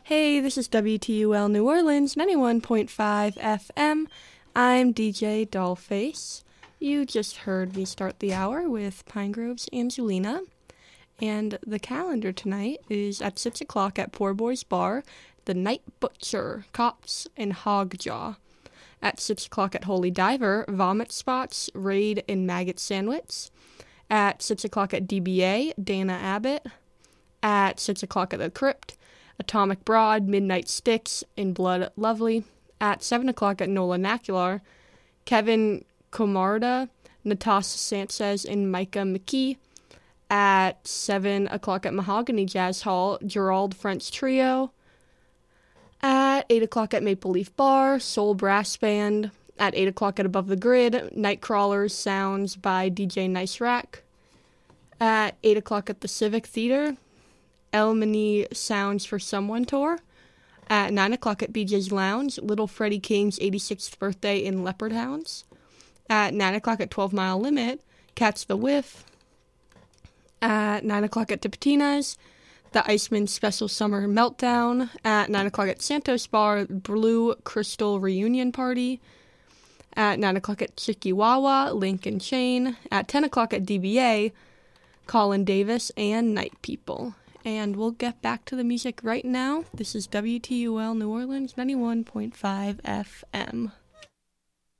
Hey, this is WTUL New Orleans 91.5 FM. I'm DJ Dollface. You just heard me start the hour with Pine Grove's Angelina. And the calendar tonight is at 6 o'clock at Poor Boys Bar, The Night Butcher, Cops, and Hogjaw. At 6 o'clock at Holy Diver, Vomit Spots, Raid, and Maggot Sandwich. At 6 o'clock at DBA, Dana Abbott. At 6 o'clock at The Crypt, Atomic Broad, Midnight Sticks, and Blood Lovely. At 7 o'clock at Nola Nacular, Kevin Comarda, Natasha Sanchez, and Micah McKee. At 7 o'clock at Mahogany Jazz Hall, Gerald French Trio. At 8 o'clock at Maple Leaf Bar, Soul Brass Band. At 8 o'clock at Above the Grid, Nightcrawlers Sounds by DJ Nice Rack. At 8 o'clock at the Civic Theater, El Mini Sounds for Someone Tour. At 9 o'clock at BJ's Lounge, Little Freddie King's 86th birthday in Leopard Hounds. At 9 o'clock at 12 Mile Limit, Catch the Whiff. At 9 o'clock at Tipitina's, The Iceman Special Summer Meltdown. At 9 o'clock at Santos Bar, Blue Crystal Reunion Party. At 9 o'clock at Chikiwawa, Lincoln Chain. At 10 o'clock at DBA, Colin Davis and Night People. And we'll get back to the music right now. This is WTUL New Orleans 91.5 FM.